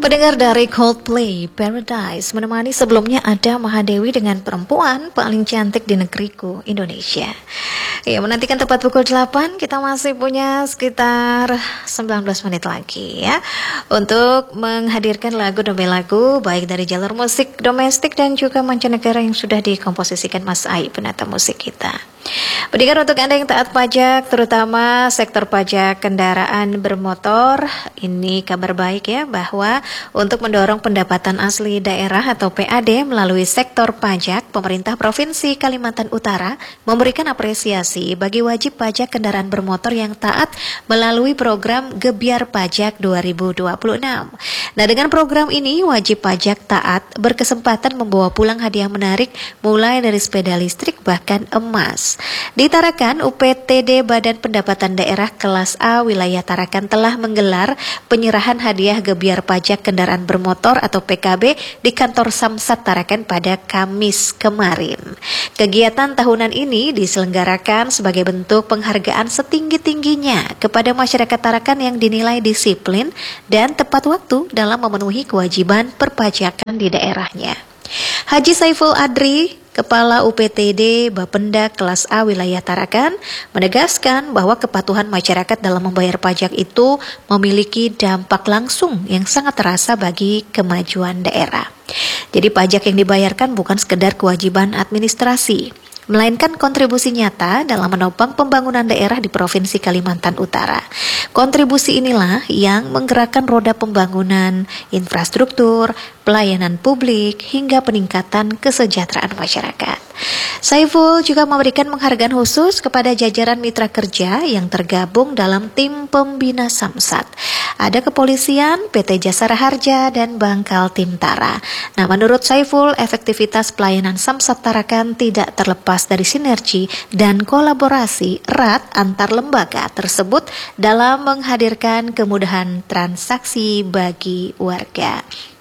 Pendengar dari Coldplay, Paradise menemani sebelumnya ada Mahadewi dengan perempuan paling cantik di negeriku, Indonesia. Ya, menantikan tepat pukul 8, kita masih punya sekitar 19 menit lagi ya untuk menghadirkan lagu demi lagu baik dari jalur musik domestik dan juga mancanegara yang sudah dikomposisikan Mas Ai, penata musik kita. Pendengar, untuk Anda yang taat pajak, terutama sektor pajak kendaraan bermotor, ini kabar baik ya, bahwa untuk mendorong pendapatan asli daerah atau PAD melalui sektor pajak, pemerintah Provinsi Kalimantan Utara memberikan apresiasi bagi wajib pajak kendaraan bermotor yang taat melalui program Gebyar Pajak 2026. Nah, dengan program ini, wajib pajak taat berkesempatan membawa pulang hadiah menarik mulai dari sepeda listrik bahkan emas. Di Tarakan, UPTD Badan Pendapatan Daerah Kelas A Wilayah Tarakan telah menggelar penyerahan hadiah gebyar pajak kendaraan bermotor atau PKB di kantor Samsat Tarakan pada Kamis kemarin. Kegiatan tahunan ini diselenggarakan sebagai bentuk penghargaan setinggi-tingginya kepada masyarakat Tarakan yang dinilai disiplin dan tepat waktu dalam memenuhi kewajiban perpajakan di daerahnya. Haji Saiful Adri, Kepala UPTD Bapenda Kelas A Wilayah Tarakan, menegaskan bahwa kepatuhan masyarakat dalam membayar pajak itu memiliki dampak langsung yang sangat terasa bagi kemajuan daerah. Jadi pajak yang dibayarkan bukan sekedar kewajiban administrasi, melainkan kontribusi nyata dalam menopang pembangunan daerah di Provinsi Kalimantan Utara. Kontribusi inilah yang menggerakkan roda pembangunan, infrastruktur, pelayanan publik, hingga peningkatan kesejahteraan masyarakat. Saiful juga memberikan penghargaan khusus kepada jajaran mitra kerja yang tergabung dalam tim pembina Samsat. Ada kepolisian, PT Jasara Harja, dan Bangkal Timtara. Nah, menurut Saiful, efektivitas pelayanan Samsat Tarakan tidak terlepas dari sinergi dan kolaborasi erat antar lembaga tersebut dalam menghadirkan kemudahan transaksi bagi warga.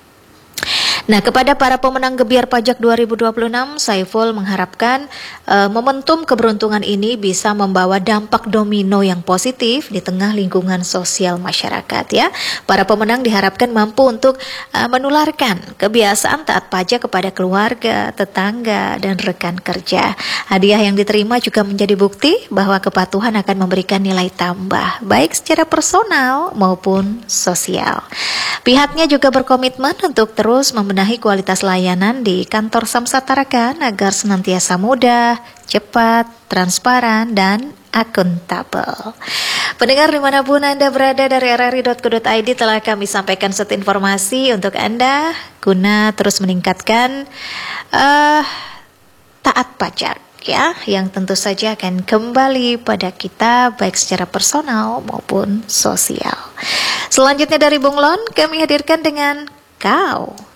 Nah, kepada para pemenang Gebyar Pajak 2026, Saiful mengharapkan momentum keberuntungan ini bisa membawa dampak domino yang positif di tengah lingkungan sosial masyarakat ya. Para pemenang diharapkan mampu untuk menularkan kebiasaan taat pajak kepada keluarga, tetangga, dan rekan kerja. Hadiah yang diterima juga menjadi bukti bahwa kepatuhan akan memberikan nilai tambah, baik secara personal maupun sosial. Pihaknya juga berkomitmen untuk terus membenahi kualitas layanan di kantor Samsat Tarakan agar senantiasa mudah, cepat, transparan, dan akuntabel. Pendengar dimanapun Anda berada, dari rri.co.id telah kami sampaikan set informasi untuk Anda guna terus meningkatkan taat pajak ya, yang tentu saja akan kembali pada kita baik secara personal maupun sosial. Selanjutnya dari Bunglon kami hadirkan dengan Kau.